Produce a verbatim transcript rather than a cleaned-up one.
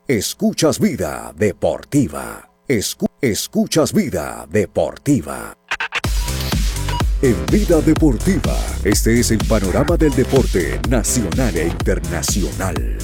Escuchas Vida Deportiva. Escu- escuchas Vida Deportiva. En Vida Deportiva, este es el panorama del deporte nacional e internacional.